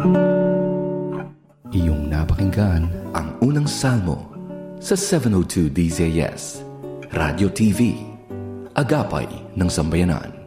Iyong napakinggan ang unang salmo sa 702 DZS, Radio TV, Agapay ng Sambayanan.